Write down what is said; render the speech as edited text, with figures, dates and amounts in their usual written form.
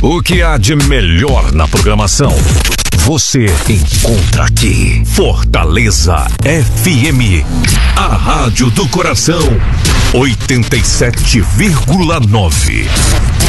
O que há de melhor na programação você encontra aqui. Fortaleza FM, a rádio do coração, 87,9.